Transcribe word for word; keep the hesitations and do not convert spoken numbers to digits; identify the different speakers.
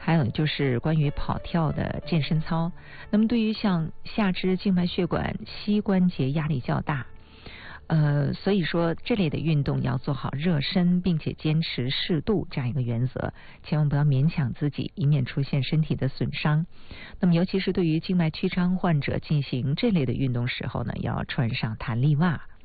Speaker 1: 还有就是关于跑跳的健身操。那么对于像下肢静脉血管、膝关节压力较大，呃，所以说这类的运动要做好热身，并且坚持适度这样一个原则，千万不要勉强自己，以免出现身体的损伤。那么尤其是对于静脉曲张患者进行这类的运动时候呢，要穿上弹力袜。